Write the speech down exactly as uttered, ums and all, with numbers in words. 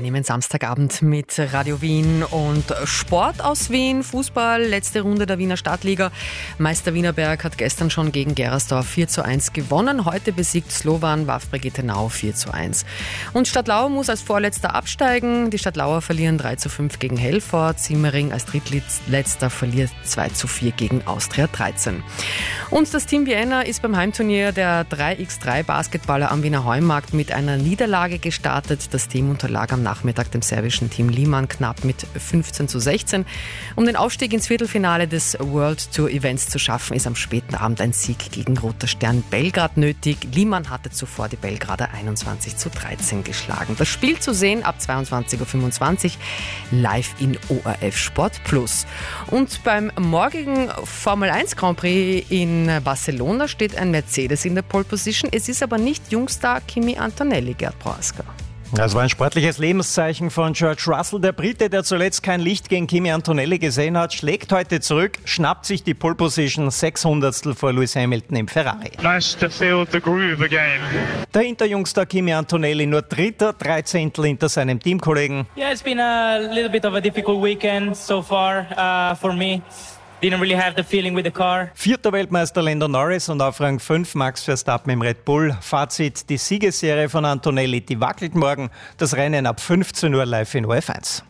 angenehmen Samstagabend mit Radio Wien und Sport aus Wien. Fußball, letzte Runde der Wiener Stadtliga. Meister Wienerberg hat gestern schon gegen Gerasdorf vier zu eins gewonnen. Heute besiegt Slovan Wawbrigittenau vier zu eins. Und Stadtlauer muss als Vorletzter absteigen. Die Stadtlauer verlieren drei zu fünf gegen Helfort. Simmering als Drittletzter verliert zwei zu vier gegen Austria dreizehn. Und das Team Vienna ist beim Heimturnier der drei gegen drei Basketballer am Wiener Heumarkt mit einer Niederlage gestartet. Das Team unterlag am Nachmittag dem serbischen Team Liman knapp mit fünfzehn zu sechzehn. Um den Aufstieg ins Viertelfinale des World Tour Events zu schaffen, ist am späten Abend ein Sieg gegen Roter Stern Belgrad nötig. Liman hatte zuvor die Belgrader einundzwanzig zu dreizehn geschlagen. Das Spiel zu sehen ab zweiundzwanzig Uhr fünfundzwanzig live in O R F Sport Plus. Und beim morgigen Formel eins Grand Prix in Barcelona steht ein Mercedes in der Pole Position. Es ist aber nicht Jungstar Kimi Antonelli, Gerd Prohaska. Das war ein sportliches Lebenszeichen von George Russell. Der Brite, der zuletzt kein Licht gegen Kimi Antonelli gesehen hat, schlägt heute zurück, schnappt sich die Pole Position, sechshundertstel vor Lewis Hamilton im Ferrari. Nice to feel the groove again. Der Hinterjungstar Kimi Antonelli nur Dritter, drei Zehntel hinter seinem Teamkollegen. Yeah, it's been a little bit of a difficult weekend so far uh, for me. Didn't really have the feeling with the car. Vierter Weltmeister Lando Norris und auf Rang fünf Max Verstappen im Red Bull. Fazit: Die Siegesserie von Antonelli, die wackelt morgen. Das Rennen ab fünfzehn Uhr live in O R F eins.